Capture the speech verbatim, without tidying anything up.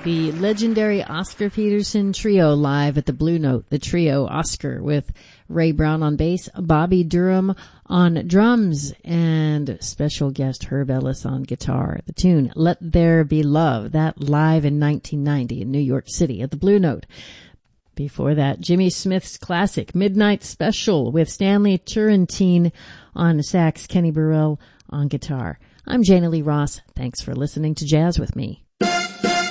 The legendary Oscar Peterson Trio live at the Blue Note. The trio Oscar with Ray Brown on bass, Bobby Durham on drums, and special guest Herb Ellis on guitar. The tune Let There Be Love, that live in nineteen ninety in New York City at the Blue Note. Before that, Jimmy Smith's classic Midnight Special with Stanley Turrentine on sax, Kenny Burrell on guitar. I'm Jana Lee Ross. Thanks for listening to Jazz with me.